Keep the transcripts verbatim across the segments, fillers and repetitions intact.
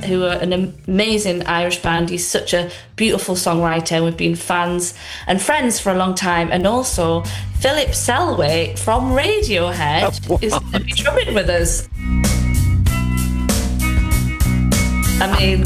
who are an amazing Irish band. He's such a beautiful songwriter. We've been fans and friends for a long time. And also Philip Selway from Radiohead Oh, is going to be drumming with us. I mean,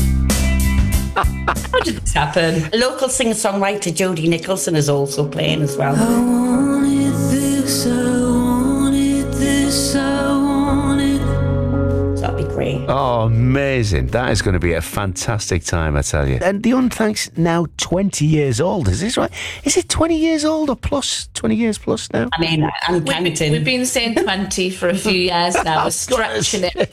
how did this happen? Local singer-songwriter Jodie Nicholson is also playing as well. I wanted this, I wanted this, I wanted. So that'd be great. Oh, amazing. That is going to be a fantastic time, I tell you. And the Unthanks now twenty years old, is this right? Is it twenty years old or plus? twenty years plus now? I mean, I'm We've, counting. we've been saying twenty for a few years now. We're stretching it.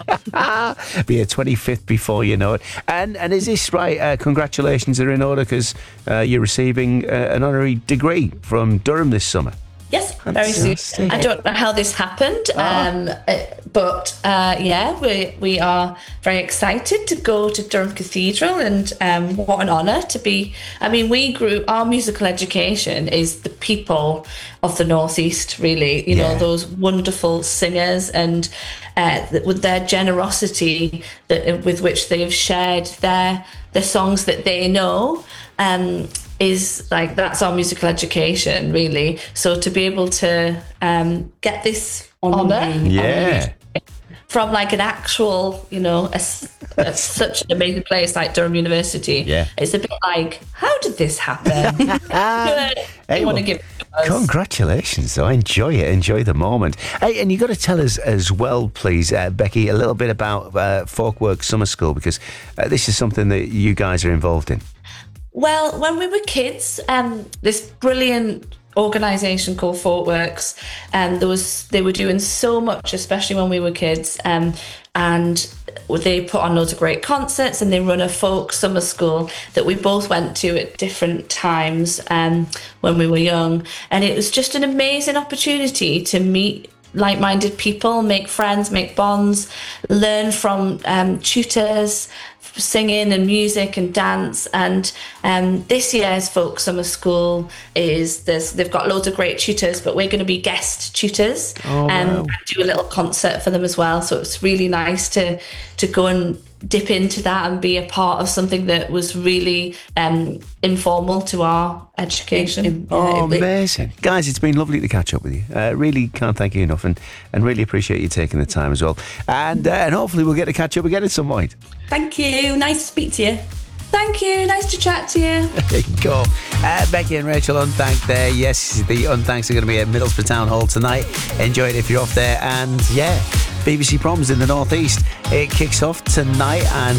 Be a twenty-fifth before you know it. And and is this right? Uh, congratulations are in order because uh, you're receiving uh, an honorary degree from Durham this summer. Yes, very soon. Fantastic. I don't know how this happened, um, uh, but uh, yeah, we we are very excited to go to Durham Cathedral, and um, what an honour to be. I mean, we grew. Our musical education is the people of the Northeast, really. You Yeah. know, those wonderful singers, and uh, th- with their generosity that with which they have shared their the songs that they know. Um, is like that's our musical education, really. So to be able to um, get this honour Yeah. from like an actual, you know, a s a- such an amazing place like Durham University, Yeah. it's a bit like, how did this happen? Hey, I want well, to give it to us. Congratulations, though. Enjoy it. Enjoy the moment. Hey, and you got to tell us as well, please, uh, Becky, a little bit about uh, Folkwork Summer School, because uh, this is something that you guys are involved in. Well, when we were kids, um, this brilliant organisation called Folkworks, um, there was they were doing so much, especially when we were kids, um, and they put on loads of great concerts, and they run a folk summer school that we both went to at different times um, when we were young, and it was just an amazing opportunity to meet like-minded people, make friends, make bonds, learn from um, tutors, singing and music and dance. And um, this year's folk summer school is there's they've got loads of great tutors, but we're going to be guest tutors Oh, um, wow. and do a little concert for them as well. So it's really nice to to go and dip into that and be a part of something that was really um, informal to our education. Oh, Yeah, it- amazing. Guys, it's been lovely to catch up with you. Uh, really can't thank you enough, and, and really appreciate you taking the time as well. And, uh, and hopefully we'll get to catch up again at some point. Thank you. Nice to speak to you. Thank you. Nice to chat to you. There you go. Uh, Becky and Rachel Unthanked there. Yes, the Unthanked are going to be at Middlesbrough Town Hall tonight. Enjoy it if you're off there. And yeah, B B C Proms in the Northeast. It kicks off tonight, and